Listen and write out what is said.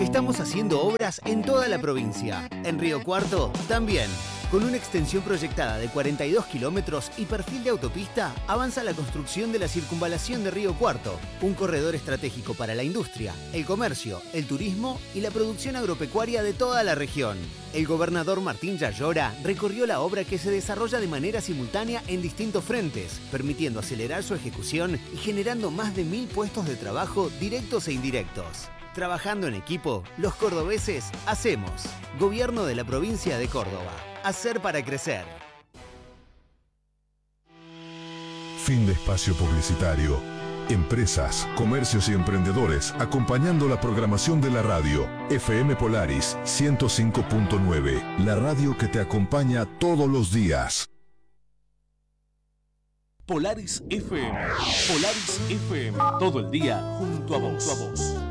Estamos haciendo obras en toda la provincia. En Río Cuarto, también. Con una extensión proyectada de 42 kilómetros y perfil de autopista, avanza la construcción de la circunvalación de Río Cuarto, un corredor estratégico para la industria, el comercio, el turismo y la producción agropecuaria de toda la región. El gobernador Martín Yayora recorrió la obra que se desarrolla de manera simultánea en distintos frentes, permitiendo acelerar su ejecución y generando más de 1000 puestos de trabajo directos e indirectos. Trabajando en equipo, los cordobeses hacemos. Gobierno de la provincia de Córdoba. Hacer para crecer. Fin de espacio publicitario. Empresas, comercios y emprendedores acompañando la programación de la radio. FM Polaris 105.9. La radio que te acompaña todos los días. Polaris FM. Polaris FM. Todo el día junto a vos.